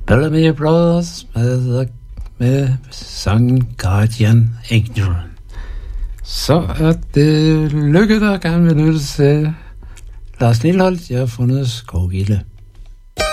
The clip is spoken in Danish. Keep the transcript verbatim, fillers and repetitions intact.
Bellamy Brothers med, med sangen Guardian Angel. Så er det Lykke, der gerne vil nytte til Lars Lilholt. Jeg har fundet Skovgilde.